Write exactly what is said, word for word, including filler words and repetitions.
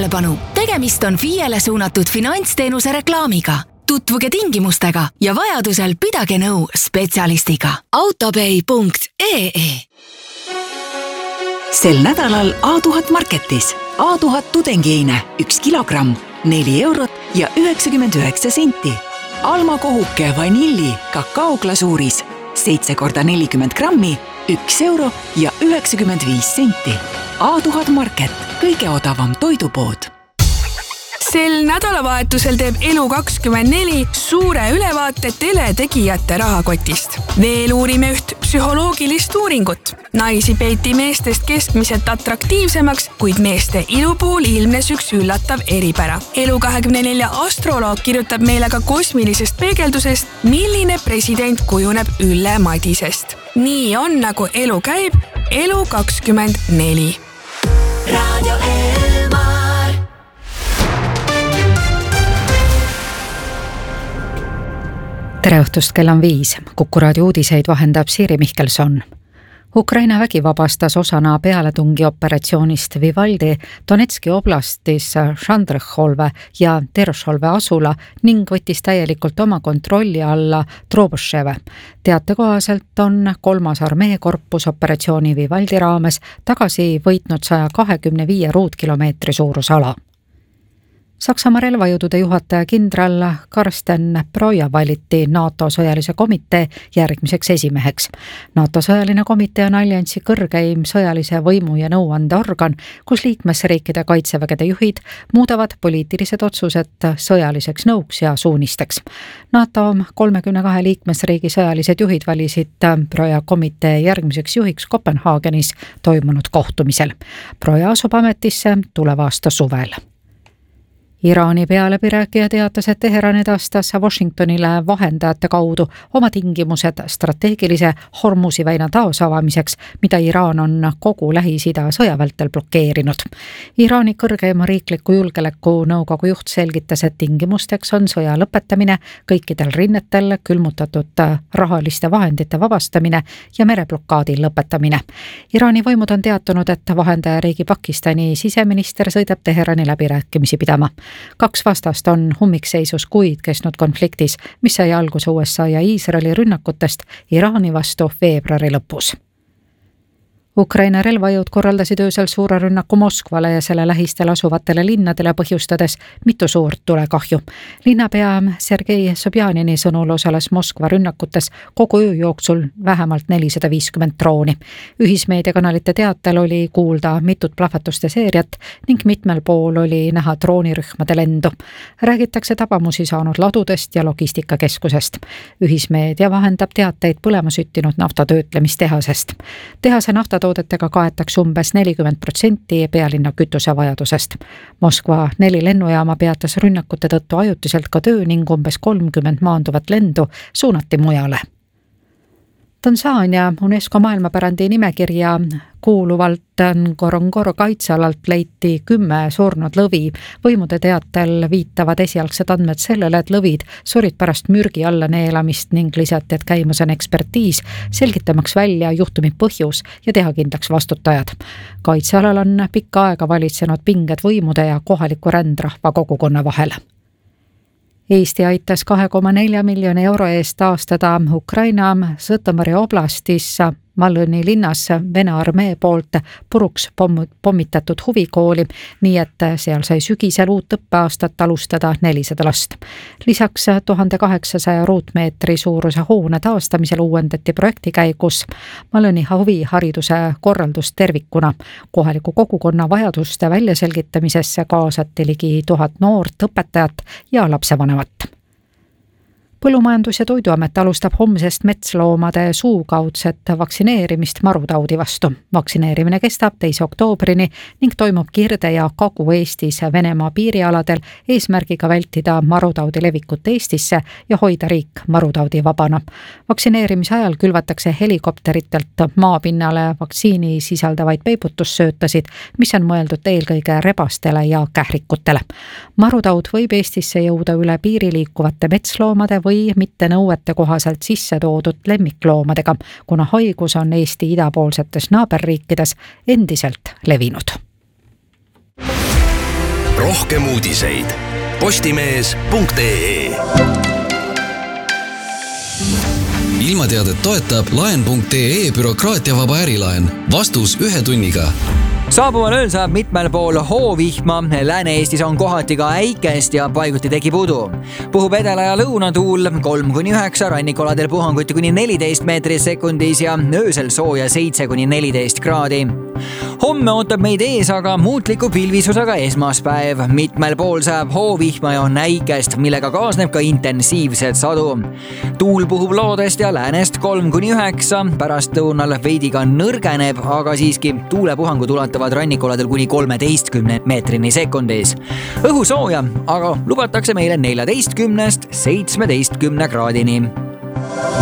tähelepanu, tegemist on F I E-le suunatud finantsteenuse reklaamiga. Tutvuge tingimustega ja vajadusel pidage nõu spetsialistiga. autopay punkt ee Sel nädalal A tuhat Marketis. A tuhat tudengiine, üks kilogramm, neli eurot ja üheksakümmend üheksa senti. Alma kohuke vanilli kakaoglasuuris, seitse korda nelikümmend grammi, üks euro ja üheksakümmend viis senti. A tuhat Market, kõige odavam toidupood. Sel nädalavahetusel teeb Elu kakskümmend neli suure ülevaate teletegijate rahakotist. Veel uurime üht psühholoogilist uuringut. Naisi peeti meestest keskmiselt atraktiivsemaks, kuid meeste ilu puhul ilmnes üks üllatav eripära. Elu kahekümne nelja astroloog kirjutab meile ka kosmilisest peegeldusest, milline president kujuneb Ülle Madisest. Nii on, nagu elu käib. Elu kakskümmend neli. Radio Elmar. Tere õhtust, kell on viis. Kuku raadio uudiseid vahendab Siiri Mihkelson. Ukraina vägi vabastas osana pealetungi operatsioonist Vivaldi Donetski oblastis Šandrõholve ja Terošolve asula ning võttis täielikult oma kontrolli alla Troboševe. Teate kohaselt on kolmas armeekorpus operatsiooni Vivaldi raames tagasi võitnud saja kahekümne viie ruutkilomeetri suurusala. Saksamaa relvajõudude juhataja kindral Karsten Broja valiti NATO sõjalise komitee järgmiseks esimeheks. NATO sõjaline komitee on alliansi kõrgeim sõjalise võimu ja nõuandeorgan, kus liikmesriikide kaitsevägede juhid muudavad poliitilised otsused sõjaliseks nõuks ja suunisteks. NATO kolmekümne kahe liikmesriigi sõjalised juhid valisid Broja komitee järgmiseks juhiks Kopenhaagenis toimunud kohtumisel. Broja asub ametisse tuleva aasta suvel. Iraani pealepirääkija teatas, et Teheran edastas Washingtonile vahendajate kaudu oma tingimused strateegilise Hormuzi väina taasavamiseks, mida Iraan on kogu Lähis-Ida sõjavältel blokeerinud. Iraani kõrgeima riikliku julgeoleku nõukogu juht selgitas, et tingimusteks on sõja lõpetamine, kõikidel rinnetel külmutatud rahaliste vahendite vabastamine ja mereblokaadi lõpetamine. Iraani võimud on teatanud, et vahendajariigi Pakistani siseminister sõidab Teherani läbirääkimisi pidama. Kaks vastast on hummikseisus kuid kestnud konfliktis, mis sai alguse U S A ja Iisraeli rünnakutest Iraani vastu veebruari lõpus. Ukraina relvajõud korraldasid öösel suure rünnaku Moskvale ja selle lähistel asuvatele linnadele põhjustades mitu suurt tulekahju. Linnapea Sergei Sobjanini sõnul osales Moskva rünnakutes kogu öö jooksul vähemalt nelisada viiskümmend drooni. Ühismeediakanalite teatel oli kuulda mitut plahvatuste seeriat ning mitmel pool oli näha droonirühmade lendu. Räägitakse tabamusi saanud ladudest ja logistikakeskusest. Ühismeedia vahendab teateid põlema süttinud naftatöötlemistehasest. Tehase nafta toodetega kaetakse umbes nelikümmend protsenti pealinna kütusevajadusest. Moskva neli lennujaama peatas rünnakute tõttu ajutiselt ka töö ning umbes kolmkümmend maanduvat lendu suunati mujale. Tansaania UNESCO maailmapärandi nimekirja kuuluvalt Ngorongoro kaitsealalt leiti kümme surnud lõvi. Võimude teatel viitavad esialgsed andmed sellele, et lõvid surid pärast mürgi alla neelamist ning lisati, et käimas on ekspertiis, selgitamaks välja juhtumi põhjus ja teha kindlaks vastutajad. Kaitsealal on pikka aega valitsenud pinged võimude ja kohaliku rändrahva kogukonna vahel. Eesti aitas kahe koma nelja miljoni euro eest taastada Ukraina Žõtomõri oblastis Malõni linnas Vene armee poolt puruks pommitatud huvikooli, nii et seal sai sügisel uut õppeaastat alustada nelisada last. Lisaks tuhande kaheksasaja ruutmeetri suuruse hoone taastamisel uuendati projekti käigus Malõni huvihariduse korraldus tervikuna. Kohaliku kogukonna vajaduste väljaselgitamisesse kaasati ligi tuhat noort õpetajat ja lapsevanemat. Põllumajandus- ja Toiduamet alustab homsest metsloomade suukaudset vaktsineerimist marutaudi vastu. Vaktsineerimine kestab teise oktoobrini ning toimub Kirde- ja Kagu-Eestis Venemaa piirialadel eesmärgiga vältida marutaudi levikut Eestisse ja hoida riik marutaudi vabana. Vaktsineerimise ajal külvatakse helikopteritelt maapinnale vaktsiini sisaldavaid peibutussöötasid, mis on mõeldud eelkõige rebastele ja kährikutele. Marutaud võib Eestisse jõuda üle piiri liikuvate metsloomade või mitte nõuete kohaselt sisse toodud lemmikloomadega, kuna haigus on Eesti idapoolsetes naaberriikides endiselt levinud. rohkem uudiseid postimees punkt ee. ilmateadet toetab laen punkt ee bürokraatiavaba ärilaen. Vastus ühe tunniga. Saabuval ööl saab mitmel pool hoovihma, Lääne-Eestis on kohati ka äikest ja paiguti tekib udu. Puhub edela- ja lõunatuul kolm kuni üheksa, rannikoladel puhanguti kuni neliteist meetrit sekundis ja öösel sooja seitse kuni neliteist kraadi. Homme ootab meid ees aga muutliku pilvisusega esmaspäev. Mitmel pool saab hoovihma ja on äikest, millega kaasneb ka intensiivset sadu. Tuul puhub loodest ja läänest kolm kuni üheksa, pärast lõunal veidi ka nõrgeneb, aga siiski tuulepuhangud ulatavad rannikoladel kuni kolmeteistkümne meetrini sekundis. Õhu sooja, aga lubatakse meile neljateistkümnest seitsmeteistkümne kraadini.